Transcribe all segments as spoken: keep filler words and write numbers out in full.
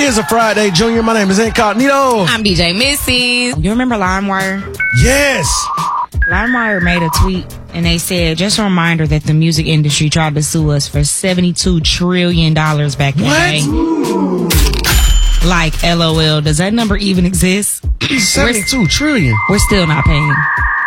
is a Friday, Junior. My name is Incognito. I'm D J Missy. You remember LimeWire? Yes. LimeWire made a tweet and they said, just a reminder that the music industry tried to sue us for seventy-two trillion dollars back in the day. Like, LOL, does that number even exist? seventy-two we're, trillion. We're still not paying.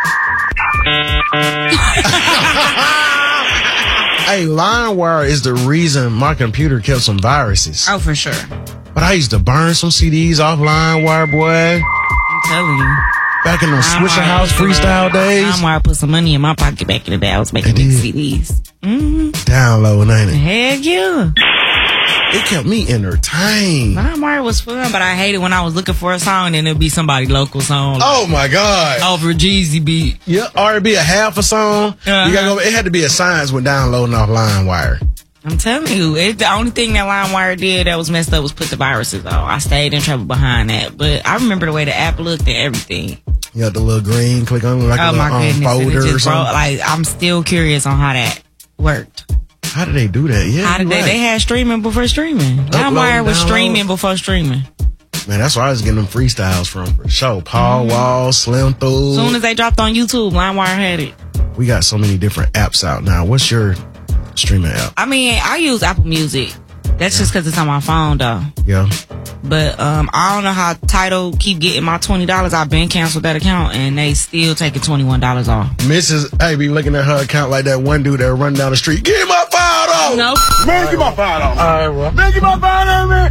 Hey, LimeWire is the reason my computer kept some viruses. Oh, for sure. But I used to burn some C Ds off LimeWire, boy. I'm telling you. Back in those Swisher House freestyle days. LimeWire put some money in my pocket back in the day. I was making these C Ds. Mm-hmm. Downloading, ain't it? Heck yeah. It kept me entertained. LimeWire was fun, but I hated when I was looking for a song and it'd be somebody local song. Like, oh my God. Over Jeezy beat. Yeah, or it'd be a half a song. Uh-huh. You gotta go, it had to be a science when downloading off LimeWire. I'm telling you, it, the only thing that LimeWire did that was messed up was put the viruses on. I stayed in trouble behind that. But I remember the way the app looked and everything. You got the little green, click on like oh a little my goodness, um, folder just or something. Brought, like, I'm still curious on how that worked. How did they do that? Yeah, how did they? Right. They had streaming before streaming. LimeWire was streaming before streaming. Man, that's where I was getting them freestyles from for sure. Paul mm-hmm. Wall, Slim Thug. As soon as they dropped on YouTube, LimeWire had it. We got so many different apps out now. What's your streaming app? I mean, I use Apple Music. That's yeah. just because it's on my phone, though. Yeah. But um, I don't know how Tidal keep getting my twenty dollars. I've been canceled that account, and they still taking twenty-one dollars off. Missus Hey, be looking at her account like that one dude that run down the street. Give me my five dollars. Nope. Man, give my five dollars. All right, bro. Man, give my five dollars, man.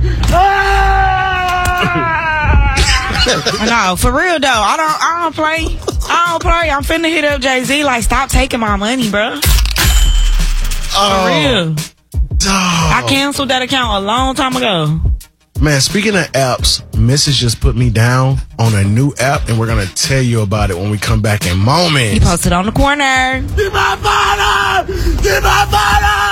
Ah! No, for real though. I don't. I don't play. I don't play. I'm finna hit up Jay-Z. Like, stop taking my money, bro. Oh, for real. Dog. I canceled that account a long time ago. Man, speaking of apps, Missus just put me down on a new app, and we're going to tell you about it when we come back in moments. He posted on the corner. Get my phone! Get my phone!